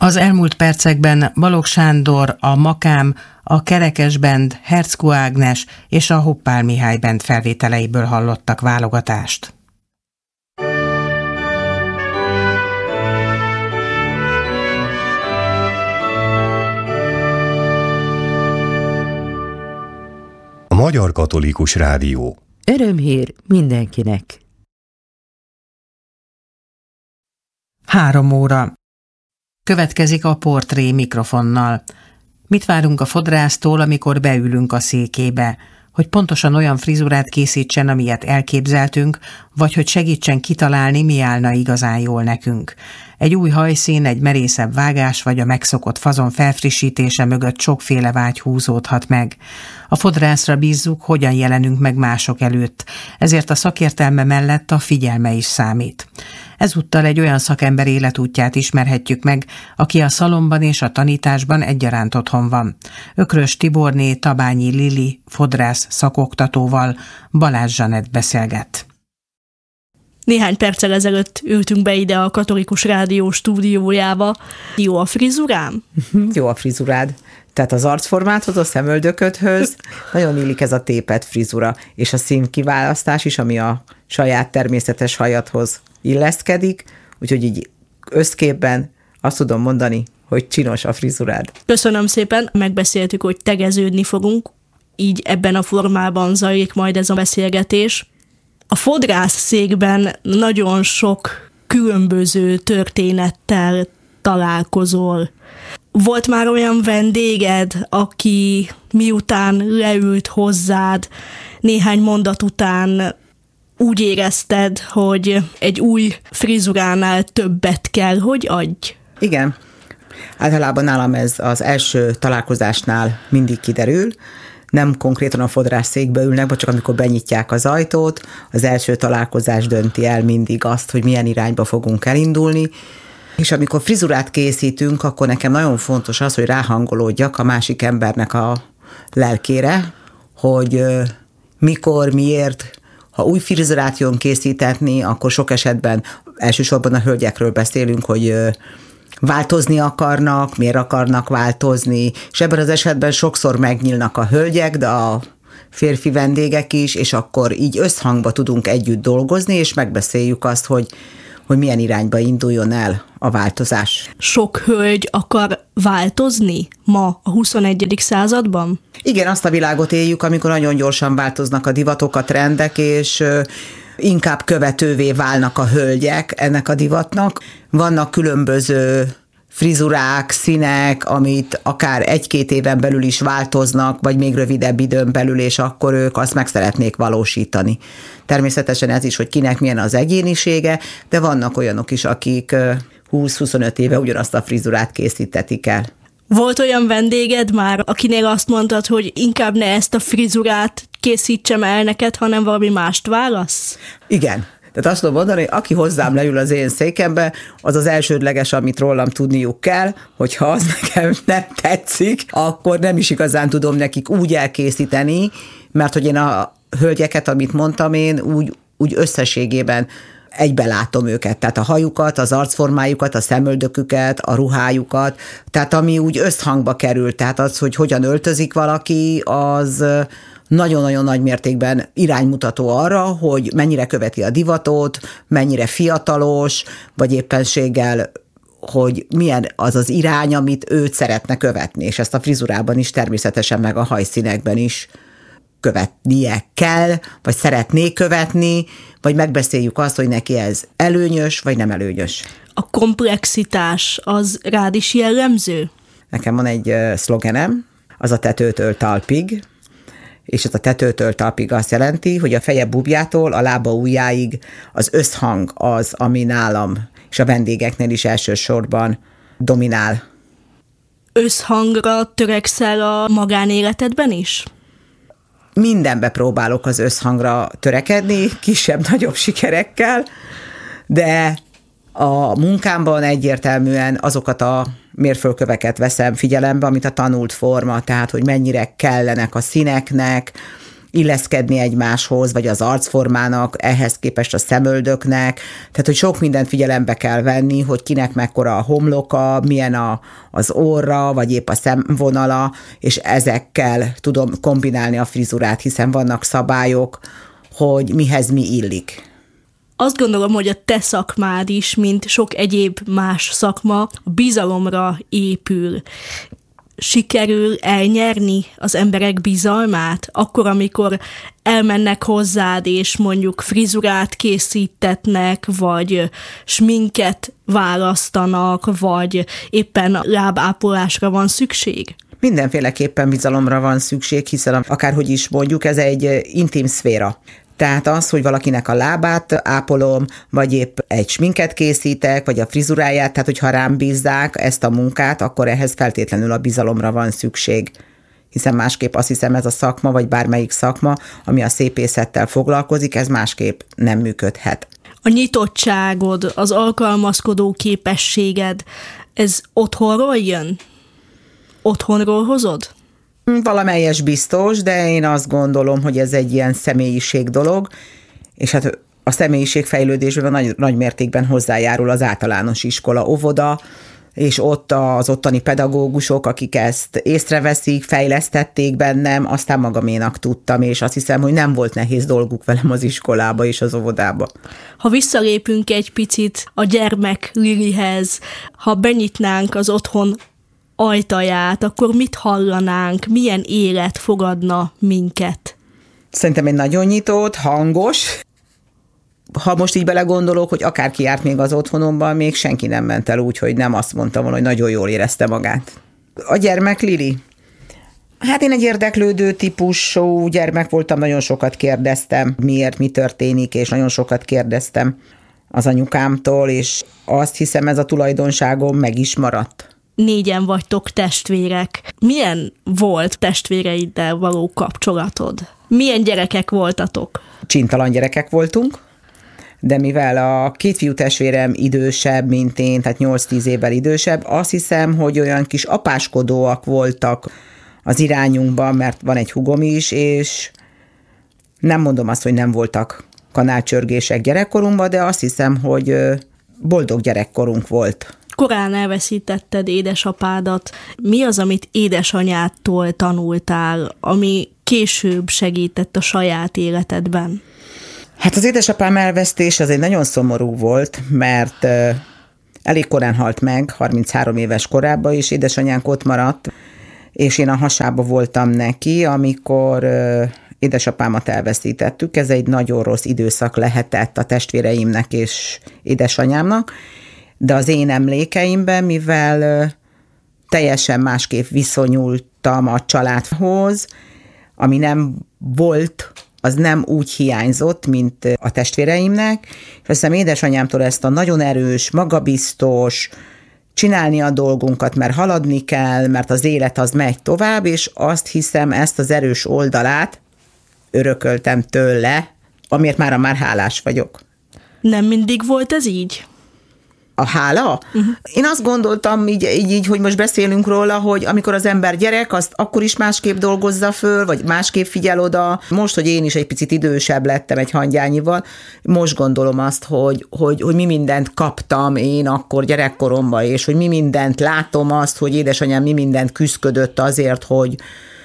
Az elmúlt percekben Balogh Sándor, a Makám, a Kerekes Band, Herczkó Ágnes és a Hoppál Mihály Band felvételeiből hallottak válogatást. A Magyar Katolikus Rádió. Örömhír mindenkinek. 3 óra. Következik a portré mikrofonnal. Mit várunk a fodrásztól, amikor beülünk a székébe? Hogy pontosan olyan frizurát készítsen, amilyet elképzeltünk, vagy hogy segítsen kitalálni, mi állna igazán jól nekünk. Egy új hajszín, egy merészebb vágás, vagy a megszokott fazon felfrissítése mögött sokféle vágy húzódhat meg. A fodrászra bízzuk, hogyan jelenünk meg mások előtt, ezért a szakértelme mellett a figyelme is számít. Ezúttal egy olyan szakember életútját ismerhetjük meg, aki a szalonban és a tanításban egyaránt otthon van. Ökrös Tiborné Tabányi Lili fodrász szakoktatóval Balázs Zsanett beszélget. Néhány perccel ezelőtt ültünk be ide a Katolikus Rádió stúdiójába. Jó a frizurám? Jó a frizurád. Tehát az arcformáthoz, a szemöldöködhöz nagyon illik ez a tépet frizura, és a színkiválasztás is, ami a saját természetes hajadhoz illeszkedik, úgyhogy így összképben azt tudom mondani, hogy csinos a frizurád. Köszönöm szépen, megbeszéltük, hogy tegeződni fogunk, így ebben a formában zajlik majd ez a beszélgetés. A fodrászszékben nagyon sok különböző történettel találkozol. Volt már olyan vendéged, aki miután leült hozzád, néhány mondat után úgy érezted, hogy egy új frizuránál többet kell, hogy adj? Igen. Általában nálam ez az első találkozásnál mindig kiderül. Nem konkrétan a fodrászszékbe ülnek, vagy csak amikor benyitják az ajtót, az első találkozás dönti el mindig azt, hogy milyen irányba fogunk elindulni. És amikor frizurát készítünk, akkor nekem nagyon fontos az, hogy ráhangolódjak a másik embernek a lelkére, hogy mikor, miért, ha új frizurát jön készítetni, akkor sok esetben elsősorban a hölgyekről beszélünk, hogy változni akarnak, miért akarnak változni, és ebben az esetben sokszor megnyílnak a hölgyek, de a férfi vendégek is, és akkor így összhangba tudunk együtt dolgozni, és megbeszéljük azt, hogy milyen irányba induljon el a változás. Sok hölgy akar változni ma a 21. században? Igen, azt a világot éljük, amikor nagyon gyorsan változnak a divatok, a trendek, és inkább követővé válnak a hölgyek ennek a divatnak. Vannak különböző frizurák, színek, amit akár 1-2 éven belül is változnak, vagy még rövidebb időn belül, és akkor ők azt meg szeretnék valósítani. Természetesen ez is, hogy kinek milyen az egyénisége, de vannak olyanok is, akik 20-25 éve ugyanazt a frizurát készítetik el. Volt olyan vendéged már, akinél azt mondtad, hogy inkább ne ezt a frizurát készítsem el neked, hanem valami mást válasz? Igen. Tehát azt tudom mondani, hogy aki hozzám leül az én székembe, az az elsődleges, amit rólam tudniuk kell, hogyha az nekem nem tetszik, akkor nem is igazán tudom nekik úgy elkészíteni, mert hogy én a hölgyeket, amit mondtam én, úgy összességében egybe látom őket, tehát a hajukat, az arcformájukat, a szemöldöküket, a ruhájukat, tehát ami úgy összhangba kerül, tehát az, hogy hogyan öltözik valaki, az nagyon-nagyon nagy mértékben iránymutató arra, hogy mennyire követi a divatot, mennyire fiatalos, vagy éppenséggel, hogy milyen az az irány, amit őt szeretne követni, és ezt a frizurában is természetesen, meg a hajszínekben is követnie kell, vagy szeretné követni, vagy megbeszéljük azt, hogy neki ez előnyös, vagy nem előnyös. A komplexitás az rád is jellemző? Nekem van egy szlogenem, az a tetőtől talpig, és ez a tetőtől talpig azt jelenti, hogy a feje búbjától a lába ujjáig az összhang az, ami nálam és a vendégeknél is elsősorban dominál. Összhangra törekszel a magánéletedben is? Mindenbe próbálok az összhangra törekedni, kisebb-nagyobb sikerekkel, de a munkámban egyértelműen azokat a mérföldköveket veszem figyelembe, amit a tanult forma, tehát hogy mennyire kellenek a színeknek, illeszkedni egymáshoz, vagy az arcformának, ehhez képest a szemöldöknek. Tehát, hogy sok mindent figyelembe kell venni, hogy kinek mekkora a homloka, milyen az orra, vagy épp a szemvonala, és ezekkel tudom kombinálni a frizurát, hiszen vannak szabályok, hogy mihez mi illik. Azt gondolom, hogy a te szakmád is, mint sok egyéb más szakma, bizalomra épül. Sikerül elnyerni az emberek bizalmát, akkor, amikor elmennek hozzád, és mondjuk frizurát készítetnek, vagy sminket választanak, vagy éppen lábápolásra van szükség? Mindenféleképpen bizalomra van szükség, hiszen akárhogy is mondjuk, ez egy intim szféra. Tehát az, hogy valakinek a lábát ápolom, vagy épp egy sminket készítek, vagy a frizuráját, tehát hogyha rám bízzák ezt a munkát, akkor ehhez feltétlenül a bizalomra van szükség. Hiszen másképp azt hiszem, ez a szakma, vagy bármelyik szakma, ami a szépészettel foglalkozik, ez másképp nem működhet. A nyitottságod, az alkalmazkodó képességed, ez otthonról jön? Otthonról hozod? Valamelyes biztos, de én azt gondolom, hogy ez egy ilyen személyiség dolog, és hát a személyiségfejlődésben nagy mértékben hozzájárul az általános iskola, óvoda, és ott az ottani pedagógusok, akik ezt észreveszik, fejlesztették bennem, aztán magaménak tudtam, és azt hiszem, hogy nem volt nehéz dolguk velem az iskolába és az óvodába. Ha visszalépünk egy picit a gyermek Lilihez, ha benyitnánk az otthon ajtaját, akkor mit hallanánk, milyen élet fogadna minket? Szerintem egy nagyon nyitott, hangos. Ha most így belegondolok, hogy akárki járt még az otthonomban, még senki nem ment el úgy, hogy nem azt mondta volna, hogy nagyon jól érezte magát. A gyermek Lili? Hát én egy érdeklődő típusú gyermek voltam, nagyon sokat kérdeztem, miért, mi történik, és nagyon sokat kérdeztem az anyukámtól, és azt hiszem, ez a tulajdonságom meg is maradt. 4 vagytok testvérek. Milyen volt testvéreiddel való kapcsolatod? Milyen gyerekek voltatok? Csintalan gyerekek voltunk, de mivel a 2 fiú testvérem idősebb, mint én, tehát 8-10 évvel idősebb, azt hiszem, hogy olyan kis apáskodóak voltak az irányunkban, mert van egy húgom is, és nem mondom azt, hogy nem voltak kanálcsörgések gyerekkorunkban, de azt hiszem, hogy boldog gyerekkorunk volt. Korán elveszítetted édesapádat. Mi az, amit édesanyádtól tanultál, ami később segített a saját életedben? Hát az édesapám elvesztés az egy nagyon szomorú volt, mert elég korán halt meg, 33 éves korában, és édesanyánk ott maradt, és én a hasába voltam neki, amikor édesapámat elveszítettük. Ez egy nagyon rossz időszak lehetett a testvéreimnek és édesanyámnak, de az én emlékeimben, mivel teljesen másképp viszonyultam a családhoz, ami nem volt, az nem úgy hiányzott, mint a testvéreimnek, és azt hiszem édesanyámtól ezt a nagyon erős, magabiztos, csinálni a dolgunkat, mert haladni kell, mert az élet az megy tovább, és azt hiszem ezt az erős oldalát örököltem tőle, amiért már hálás vagyok. Nem mindig volt ez így? A hála? Én azt gondoltam, így, hogy most beszélünk róla, hogy amikor az ember gyerek, azt akkor is másképp dolgozza föl, vagy másképp figyel oda. Most, hogy én is egy picit idősebb lettem egy hangyányival, most gondolom azt, hogy mi mindent kaptam én akkor gyerekkoromban, és hogy mi mindent látom azt, hogy édesanyám mi mindent küszködött azért, hogy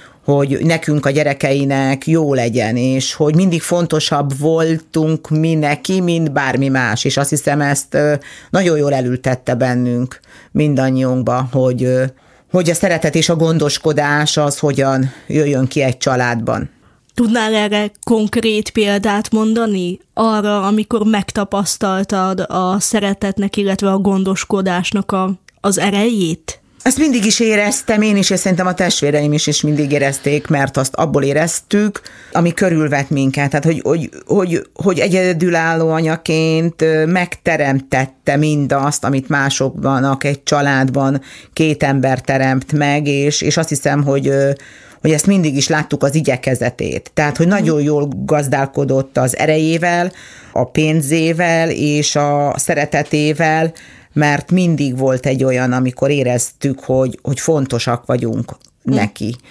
nekünk a gyerekeinek jó legyen, és hogy mindig fontosabb voltunk mi neki, mint bármi más. És azt hiszem, ezt nagyon jól elültette bennünk mindannyiunkba, hogy a szeretet és a gondoskodás az hogyan jöjjön ki egy családban. Tudnál erre konkrét példát mondani? Arra, amikor megtapasztaltad a szeretetnek, illetve a gondoskodásnak az erejét? Ezt mindig is éreztem én is, és szerintem a testvéreim is mindig érezték, mert azt abból éreztük, ami körülvett minket. Tehát, hogy egyedülálló anyaként megteremtette mindazt, amit másokban, egy családban 2 ember teremt meg, és azt hiszem, hogy ezt mindig is láttuk az igyekezetét. Tehát, hogy nagyon jól gazdálkodott az erejével, a pénzével és a szeretetével, mert mindig volt egy olyan, amikor éreztük, hogy fontosak vagyunk neki.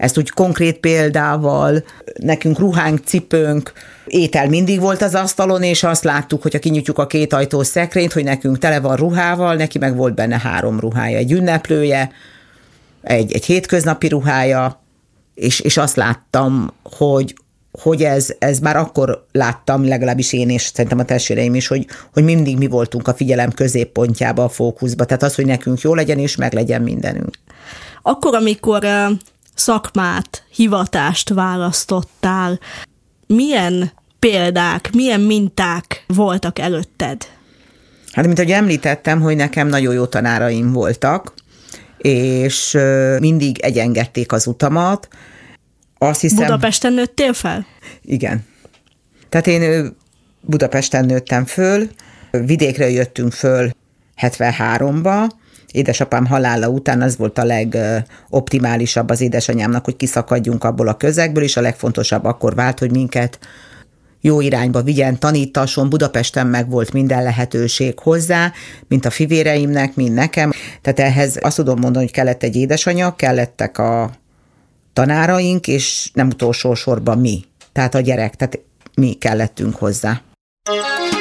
ezt úgy konkrét példával, nekünk ruhánk, cipőnk, étel mindig volt az asztalon, és azt láttuk, hogyha kinyitjuk a 2 ajtós szekrényt, hogy nekünk tele van ruhával, neki meg volt benne 3 ruhája, egy ünneplője, egy hétköznapi ruhája, és azt láttam, hogy ez már akkor láttam, legalábbis én és szerintem a testvéreim is, hogy mindig mi voltunk a figyelem középpontjába, a fókuszba. Tehát az, hogy nekünk jó legyen és meg legyen mindenünk. Akkor, amikor szakmát, hivatást választottál, milyen példák, milyen minták voltak előtted? Hát, mint ahogy említettem, hogy nekem nagyon jó tanáraim voltak, és mindig egyengedték az utamat. Azt hiszem, Budapesten nőttél fel? Igen. Tehát én Budapesten nőttem föl, vidékre jöttünk föl 73-ba, édesapám halála után az volt a legoptimálisabb az édesanyámnak, hogy kiszakadjunk abból a közegből, és a legfontosabb akkor vált, hogy minket jó irányba vigyen, tanítasson. Budapesten meg volt minden lehetőség hozzá, mint a fivéreimnek, mint nekem. Tehát ehhez azt tudom mondani, hogy kellett egy édesanyja, kellettek a tanáraink, és nem utolsó sorban mi. Tehát a gyerek, tehát mi kellettünk hozzá.